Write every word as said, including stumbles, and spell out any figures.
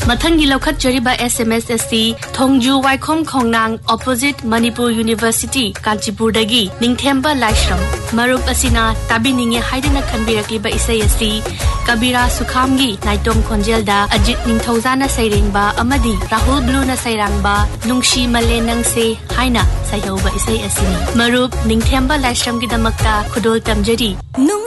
Mathang Gilokhat Jariba S M S S C Thongju Waikhom Khongnang opposite Manipur University Kanchipur Dagi Ningthemba Laishram Marup Asina Tabininge Haidana Khanbiraki ba Isai Asi Kabira Sukhamgi Naitom Khonjelda Ajit Ningthauzana Sairengba Amadi Rahul Blue na Sairangba Nungshi Malenang Se Haina Sayauba Isai Asini Marup Ningthemba Laishram Gidamakta Khudol Tamjari